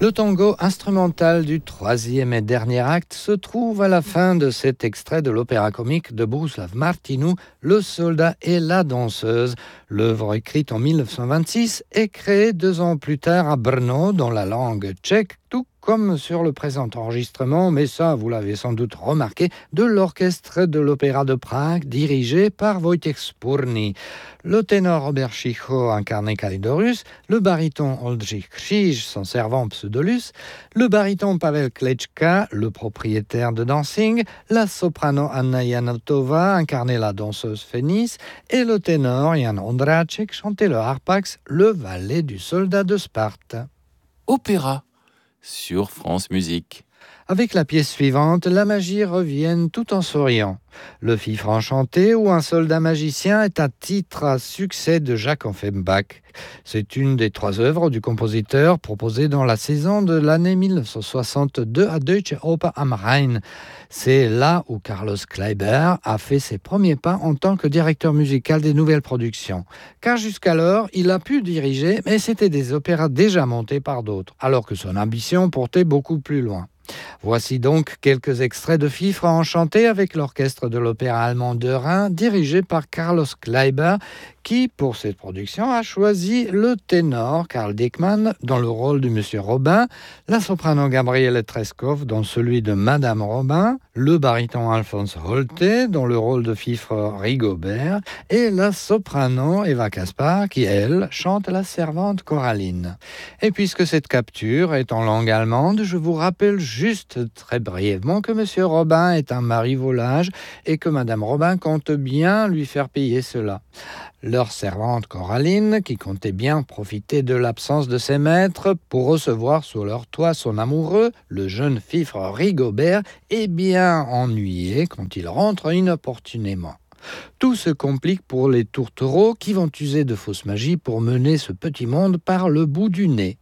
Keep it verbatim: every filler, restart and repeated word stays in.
Le tango instrumental du troisième et dernier acte se trouve à la fin de cet extrait de l'opéra comique de Bohuslav Martinu, Le soldat et la danseuse. L'œuvre écrite en dix-neuf cent vingt-six est créée deux ans plus tard à Brno dans la langue tchèque, tout comme sur le présent enregistrement, mais ça, vous l'avez sans doute remarqué, de l'orchestre de l'Opéra de Prague, dirigé par Wojciech Spurný. Le ténor Robert Chicho incarnait Kalidorus, le baryton Oldřich Kříž, son servant Pseudolus, le baryton Pavel Klečka, le propriétaire de Dancing, la soprano Anna Janotova incarnait la danseuse Fénice, et le ténor Jan Ondráček chantait le harpax, le valet du soldat de Sparte. Opéra sur France Musique. Avec la pièce suivante, la magie revient tout en souriant. Le Fifre enchanté ou un soldat magicien est un titre à succès de Jacques Offenbach. C'est une des trois œuvres du compositeur proposées dans la saison de l'année dix-neuf cent soixante-deux à Deutsche Oper am Rhein. C'est là où Carlos Kleiber a fait ses premiers pas en tant que directeur musical des nouvelles productions. Car jusqu'alors, il a pu diriger, mais c'était des opéras déjà montés par d'autres, alors que son ambition portait beaucoup plus loin. Voici donc quelques extraits de Fifre enchanté avec l'orchestre de l'opéra allemand de Rhin, dirigé par Carlos Kleiber, qui, pour cette production, a choisi le ténor Karl Diekmann dans le rôle de Monsieur Robin, la soprano Gabriele Treskov dans celui de Madame Robin, le baryton Alphonse Holte dans le rôle de Fifre Rigobert, et la soprano Eva Kaspar qui, elle, chante la servante Coraline. Et puisque cette capture est en langue allemande, je vous rappelle juste très brièvement que Monsieur Robin est un mari-volage et que Madame Robin compte bien lui faire payer cela. Leur servante Coraline, qui comptait bien profiter de l'absence de ses maîtres pour recevoir sous leur toit son amoureux, le jeune Fifre Rigobert, est bien ennuyé quand il rentre inopportunément. Tout se complique pour les tourtereaux qui vont user de fausses magies pour mener ce petit monde par le bout du nez.